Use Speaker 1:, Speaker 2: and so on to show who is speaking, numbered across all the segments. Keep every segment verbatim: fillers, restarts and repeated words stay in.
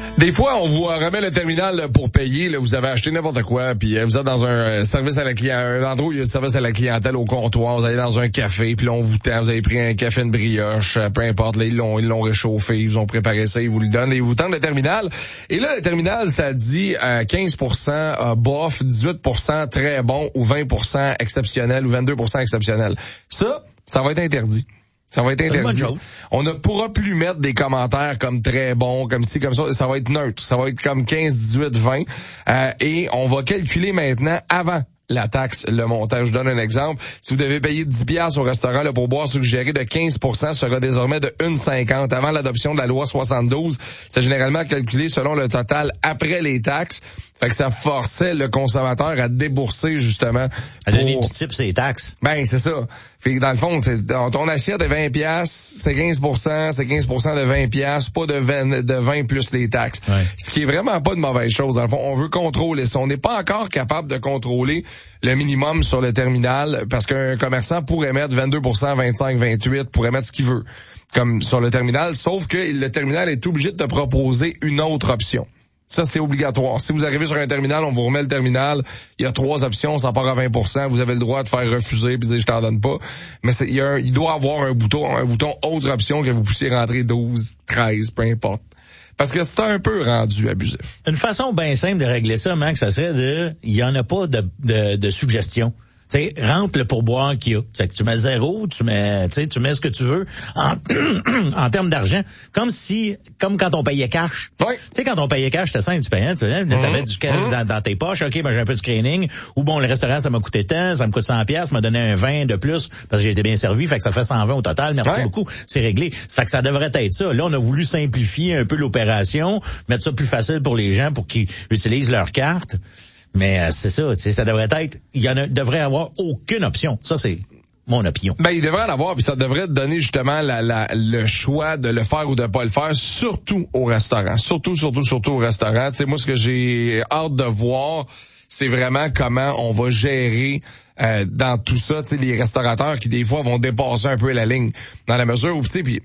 Speaker 1: Des fois, on vous remet le terminal pour payer. Là, vous avez acheté n'importe quoi, puis vous êtes dans un service à la clientèle, un endroit où il y a un service à la clientèle au comptoir. Vous allez dans un café, puis là, on vous tend, vous avez pris un café, une brioche, peu importe. Là, ils l'ont, ils l'ont réchauffé, ils vous ont préparé ça, ils vous le donnent, et ils vous tendent le terminal. Et là, le terminal, ça dit euh, quinze pour cent euh, bof, dix-huit pour cent très bon, ou vingt pour cent exceptionnel, ou vingt-deux pour cent exceptionnel. Ça, ça va être interdit. Ça va être interdit. On ne pourra plus mettre des commentaires comme très bon, comme ci, comme ça. Ça va être neutre. Ça va être comme quinze, dix-huit, vingt. Euh, et on va calculer maintenant avant la taxe, le montage. Je donne un exemple. Si vous devez payer dix piastres au restaurant, le pourboire suggéré de quinze pour cent sera désormais de un virgule cinquante. Avant l'adoption de la loi soixante-douze, c'est généralement calculé selon le total après les taxes. Fait que ça forçait le consommateur à débourser, justement.
Speaker 2: À pour... donner du type ses taxes.
Speaker 1: Ben, c'est ça. Fait que dans le fond, ton assiette de vingt piastres, c'est quinze pour cent, c'est quinze pour cent de vingt piastres, pas de vingt, de vingt plus les taxes. Ouais. Ce qui est vraiment pas de mauvaise chose. Dans le fond, on veut contrôler ça. On n'est pas encore capable de contrôler le minimum sur le terminal parce qu'un commerçant pourrait mettre vingt-deux pour cent, vingt-cinq, vingt-huit, pourrait mettre ce qu'il veut, comme sur le terminal, sauf que le terminal est obligé de te proposer une autre option. Ça, c'est obligatoire. Si vous arrivez sur un terminal, on vous remet le terminal. Il y a trois options, ça part à vingt pour cent. Vous avez le droit de faire refuser puis dire je t'en donne pas. Mais c'est, il, y a un, il doit avoir un bouton, un bouton autre option que vous puissiez rentrer douze, treize, peu importe. Parce que c'est un peu rendu abusif.
Speaker 2: Une façon bien simple de régler ça, Max, ça serait de, il y en a pas de, de, de suggestions. Tu sais, rentre le pourboire qu'il y a. C'est que tu mets zéro, tu mets, tu sais, tu mets ce que tu veux en, en termes d'argent. Comme si, comme quand on payait cash.
Speaker 1: Oui.
Speaker 2: Tu sais, quand on payait cash, c'était simple, tu payais, tu avais mmh. du cash mmh. dans, dans tes poches. OK, ben, j'ai un peu de screening. Ou bon, le restaurant, ça m'a coûté tant, ça me coûte cent piastres, m'a donné un vingt de plus parce que j'ai été bien servi. Fait que ça fait cent vingt au total. Merci ouais. beaucoup. C'est réglé. Fait que ça devrait être ça. Là, on a voulu simplifier un peu l'opération, mettre ça plus facile pour les gens pour qu'ils utilisent leur carte. Mais euh, c'est ça, tu sais, ça devrait être, il y en a, devrait avoir aucune option. Ça, c'est mon opinion.
Speaker 1: Ben, il devrait en avoir, puis ça devrait te donner justement la, la, le choix de le faire ou de pas le faire, surtout au restaurant. Surtout, surtout, surtout au restaurant. Tu sais, moi, ce que j'ai hâte de voir, c'est vraiment comment on va gérer euh, dans tout ça, tu sais, les restaurateurs qui, des fois, vont dépasser un peu la ligne. Dans la mesure où, tu sais, puis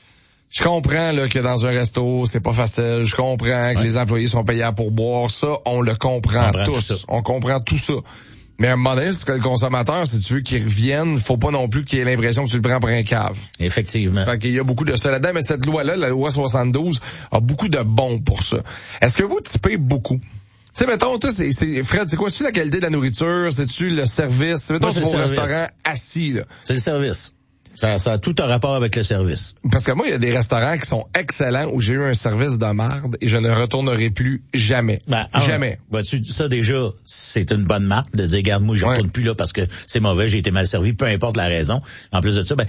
Speaker 1: je comprends là que dans un resto, c'est pas facile. Je comprends que ouais. les employés sont payés à pourboire. Ça, on le comprend, on comprend tous. On comprend tout ça. Mais à un moment donné, c'est que le consommateur, si tu veux qu'il revienne, faut pas non plus qu'il ait l'impression que tu le prends pour un cave.
Speaker 2: Effectivement.
Speaker 1: Fait qu'il y a beaucoup de ça là-dedans. Mais cette loi-là, la loi soixante-douze, a beaucoup de bons pour ça. Est-ce que vous typez beaucoup? Tu sais, mettons, tu sais, c'est, Fred, c'est quoi? C'est-tu la qualité de la nourriture? C'est-tu le service? C'est, mettons,
Speaker 2: Moi, c'est
Speaker 1: c'est
Speaker 2: le
Speaker 1: au
Speaker 2: service.
Speaker 1: restaurant assis, là.
Speaker 2: C'est le service. Ça, ça a tout un rapport avec le service.
Speaker 1: Parce que moi, il y a des restaurants qui sont excellents où j'ai eu un service de marde et je ne retournerai plus jamais.
Speaker 2: Ben,
Speaker 1: jamais.
Speaker 2: Ben, tu, ça, déjà, c'est une bonne marque de dire, regarde, moi, je ne ouais. retourne plus là parce que c'est mauvais, j'ai été mal servi, peu importe la raison. En plus de ça, ben,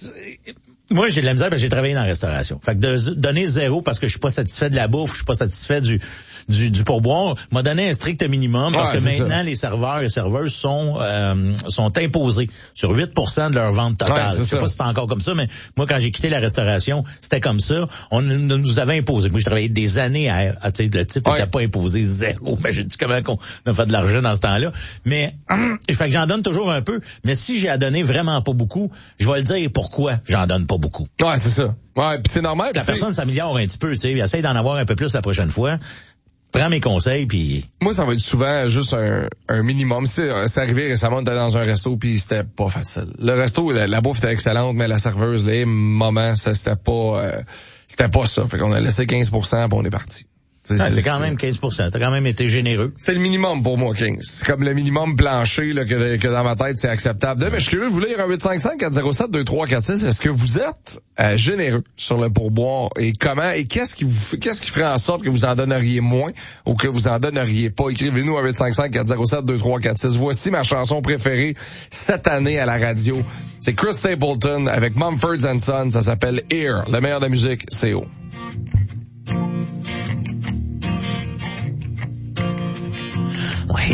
Speaker 2: moi, j'ai de la misère parce que j'ai travaillé dans la restauration. Fait que de donner zéro parce que je suis pas satisfait de la bouffe, je suis pas satisfait du du, du pourboire, m'a donné un strict minimum parce ouais, que maintenant, ça. les serveurs et serveuses sont euh, sont imposés sur huit pour cent de leur vente totale. Ouais, je sais ça. pas si c'est encore comme ça, mais moi, quand j'ai quitté la restauration, c'était comme ça. On nous avait imposé. Moi, j'ai travaillé des années à, à tu sais, le type n'était ouais. pas imposé zéro. Mais j'ai dit comment on a fait de l'argent dans ce temps-là. Mais, fait que j'en donne toujours un peu. Mais si j'ai à donner vraiment pas beaucoup, je vais le dire pourquoi j'en donne pas beaucoup.
Speaker 1: Ouais, c'est ça. Ouais, puis c'est normal.
Speaker 2: La personne s'améliore un petit peu, tu sais, essaye d'en avoir un peu plus la prochaine fois. Prends mes conseils, puis...
Speaker 1: Moi, ça va être souvent juste un, un minimum. C'est, c'est arrivé récemment, on était dans un resto, puis c'était pas facile. Le resto, la, la bouffe était excellente, mais la serveuse, les moments, ça, c'était pas... Euh, c'était pas ça. Fait qu'on a laissé quinze pour cent, puis on est parti.
Speaker 2: C'est, ah, c'est, c'est quand même quinze pour cent. T'as quand même été généreux.
Speaker 1: C'est le minimum pour moi, quinze. C'est comme le minimum plancher là, que, que dans ma tête, c'est acceptable. Là, mais je suis curieux de vous lire un huit cinq cinq quatre zéro sept deux trois quatre six. Est-ce que vous êtes euh, généreux sur le pourboire? Et comment? Et qu'est-ce qui vous qu'est-ce qui ferait en sorte que vous en donneriez moins ou que vous en donneriez pas? Écrivez-nous à huit cinq cinq quatre zéro sept deux trois quatre six. Voici ma chanson préférée cette année à la radio. C'est Chris Stapleton avec Mumford and Sons. Ça s'appelle Here. Le meilleur de la musique, c'est haut.